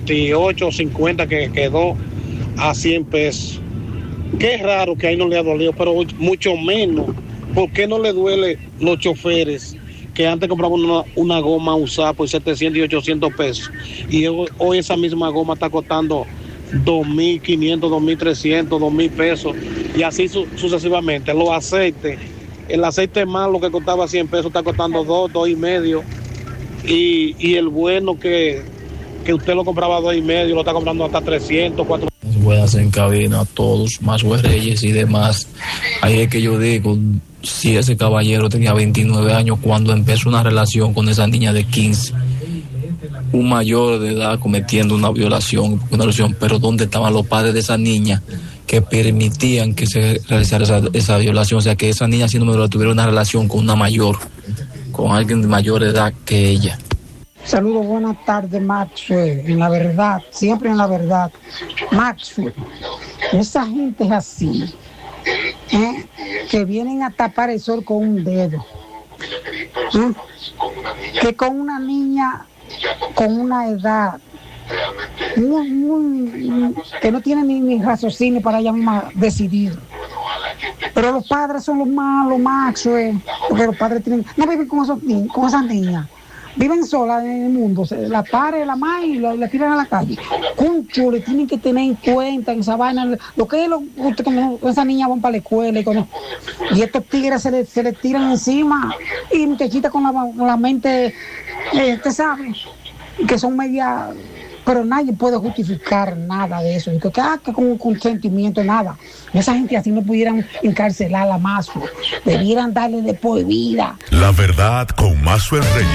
48 o 50 que quedó a 100 pesos. Qué raro que ahí no le ha dolido, pero mucho menos. ¿Por qué no le duele los choferes que antes compraban una goma usada por 700 y 800 pesos? Y hoy esa misma goma está costando 2.500, 2.300, 2.000 pesos y así sucesivamente. Los aceites, el aceite malo que costaba 100 pesos está costando 2.5, y el bueno que usted lo compraba 2.5 lo está comprando hasta 300, 400. Buenas en cabina a todos, Maxwell Reyes y demás. Ahí es que yo digo, si ese caballero tenía 29 años cuando empezó una relación con esa niña de 15, un mayor de edad cometiendo una violación, pero ¿dónde estaban los padres de esa niña que permitían que se realizara esa violación? O sea, que esa niña, si no tuviera una relación con una mayor, con alguien de mayor edad que ella. Saludos, buenas tardes, Maxwell. En la verdad, siempre en la verdad. Maxwell, esa gente es así, que vienen a tapar el sol con un dedo. Que con una niña con una edad que no tiene ni raciocinio para ella misma decidir. Pero los padres son los malos, Maxwell, porque los padres no viven con esas niñas. Viven solas en el mundo, la padre, la madre y la tiran a la calle. Concho, le tienen que tener en cuenta en esa vaina, lo que es como esas niñas van para la escuela y estos tigres se les tiran encima, y muchachitas con la mente, usted sabe, que son media, pero nadie puede justificar nada de eso, que con un consentimiento, nada. Esa gente así no pudieran encarcelarla más, debieran darle de por vida. La verdad con Maxwell Reyes.